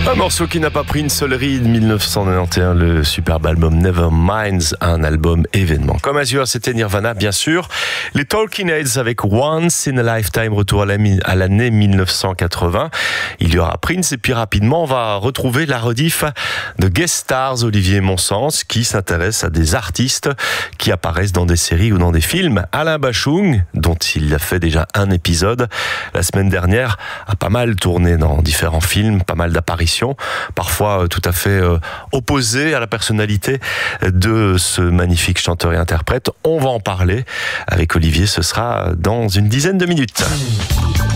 Un morceau qui n'a pas pris une seule ride, 1991, le superbe album Neverminds, un album événement. Comme Azure, c'était Nirvana, bien sûr. Les Talking Heads avec Once in a Lifetime, retour à l'année 1980. Il y aura Prince et puis rapidement, on va retrouver la rediff de Guest Stars, Olivier Monsens, qui s'intéresse à des artistes qui apparaissent dans des séries ou dans des films. Alain Bachung, dont il a fait déjà un épisode la semaine dernière, a pas mal tourné dans différents films, pas mal d'apparitions, parfois tout à fait opposées à la personnalité de ce magnifique chanteur et interprète. On va en parler avec Olivier, ce sera dans une dizaine de minutes.